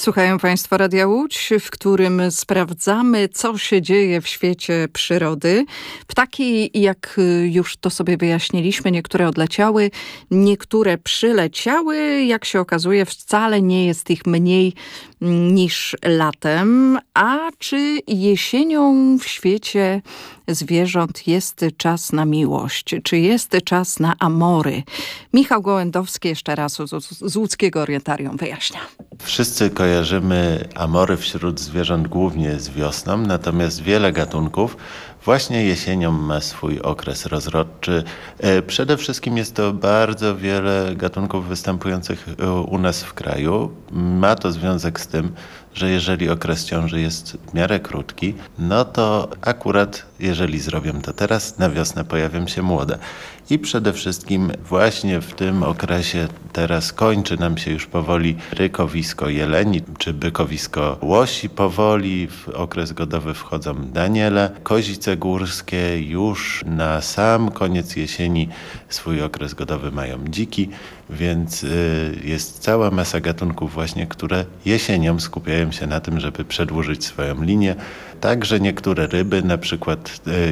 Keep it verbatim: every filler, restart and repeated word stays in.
Słuchają Państwo Radia Łódź, w którym sprawdzamy, co się dzieje w świecie przyrody. Ptaki, jak już to sobie wyjaśniliśmy, niektóre odleciały, niektóre przyleciały. Jak się okazuje, wcale nie jest ich mniej niż latem. A czy jesienią w świecie zwierząt jest czas na miłość? Czy jest czas na amory? Michał Gołędowski jeszcze raz z, z Łódzkiego Orientarium wyjaśnia. Wszyscy kojarzymy amory wśród zwierząt głównie z wiosną, natomiast wiele gatunków właśnie jesienią ma swój okres rozrodczy. Przede wszystkim jest to bardzo wiele gatunków występujących u nas w kraju. Ma to związek z tym, że jeżeli okres ciąży jest w miarę krótki, no to akurat jeżeli zrobią to teraz, na wiosnę pojawią się młode. I przede wszystkim właśnie w tym okresie teraz kończy nam się już powoli rykowisko jeleni czy bykowisko łosi. Powoli w okres godowy wchodzą daniele. Kozice górskie już na sam koniec jesieni swój okres godowy mają dziki, więc jest cała masa gatunków właśnie, które jesienią skupiają się na tym, żeby przedłużyć swoją linię. Także niektóre ryby, na przykład